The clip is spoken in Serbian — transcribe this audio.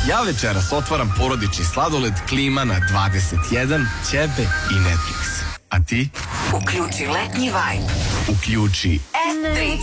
Ja večeras otvaram porodični sladoled, klima na 21, ćebe i Netflix. A ti? Uključi letnji vibe. Uključi S3